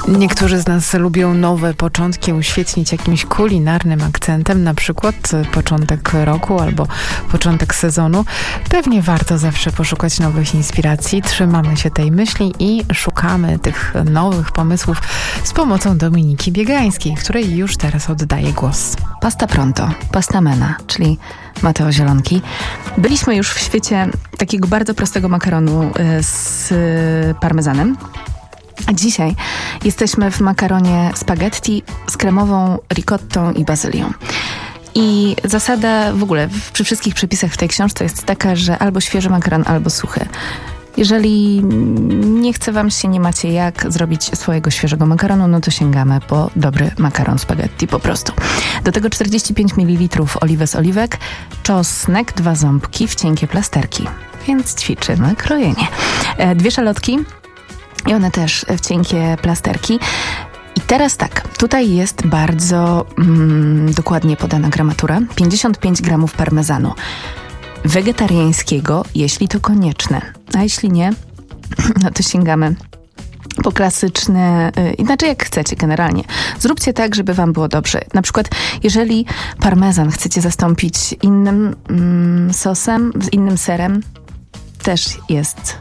Niektórzy z nas lubią nowe początki uświetnić jakimś kulinarnym akcentem, na przykład początek roku albo początek sezonu. Pewnie warto zawsze poszukać nowych inspiracji. Trzymamy się tej myśli i szukamy tych nowych pomysłów z pomocą Dominiki Biegańskiej, której już teraz oddaję głos. Pasta pronto, pasta mena, czyli Mateo Zielonki. Byliśmy już w świecie takiego bardzo prostego makaronu z parmezanem. A dzisiaj jesteśmy w makaronie spaghetti z kremową ricottą i bazylią. I zasada w ogóle przy wszystkich przepisach w tej książce jest taka, że albo świeży makaron, albo suchy. Jeżeli nie chce wam się, nie macie jak zrobić swojego świeżego makaronu, no to sięgamy po dobry makaron spaghetti po prostu. Do tego 45 ml oliwy z oliwek, czosnek, 2 ząbki w cienkie plasterki. Więc ćwiczymy krojenie. 2 szalotki i one też w cienkie plasterki. I teraz tak, tutaj jest bardzo dokładnie podana gramatura. 55 gramów parmezanu. Wegetariańskiego, jeśli to konieczne. A jeśli nie, no to sięgamy po klasyczne, inaczej jak chcecie generalnie. Zróbcie tak, żeby wam było dobrze. Na przykład, jeżeli parmezan chcecie zastąpić innym sosem, z innym serem, też jest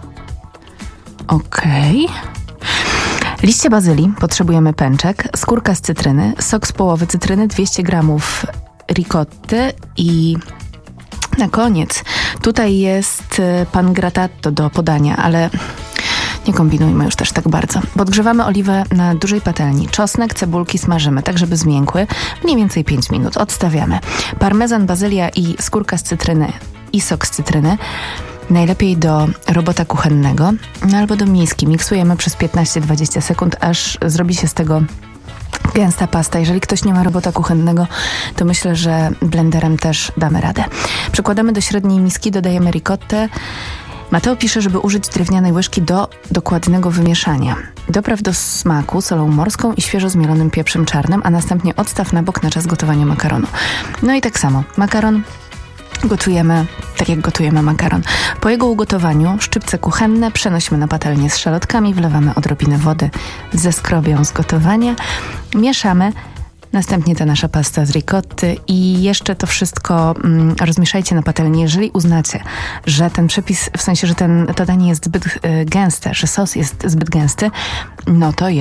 okej. Liście bazylii, potrzebujemy pęczek, skórka z cytryny, sok z połowy cytryny, 200 gramów ricotty i na koniec tutaj jest pan grattato do podania, ale nie kombinujmy już też tak bardzo. Podgrzewamy oliwę na dużej patelni. Czosnek, cebulki smażymy, tak żeby zmiękły. Mniej więcej 5 minut. Odstawiamy. Parmezan, bazylia i skórka z cytryny i sok z cytryny. Najlepiej do robota kuchennego albo do miski. Miksujemy przez 15-20 sekund, aż zrobi się z tego gęsta pasta. Jeżeli ktoś nie ma robota kuchennego, to myślę, że blenderem też damy radę. Przekładamy do średniej miski, dodajemy ricottę. Mateo pisze, żeby użyć drewnianej łyżki do dokładnego wymieszania. Dopraw do smaku solą morską i świeżo zmielonym pieprzem czarnym, a następnie odstaw na bok na czas gotowania makaronu. No i tak samo. Makaron gotujemy tak, jak gotujemy makaron. Po jego ugotowaniu szczypce kuchenne przenosimy na patelnię z szalotkami, wlewamy odrobinę wody ze skrobią z gotowania, mieszamy. Następnie ta nasza pasta z ricotty i jeszcze to wszystko rozmieszajcie na patelni. Jeżeli uznacie, że ten przepis, w sensie, że to danie jest zbyt gęste, że sos jest zbyt gęsty, no to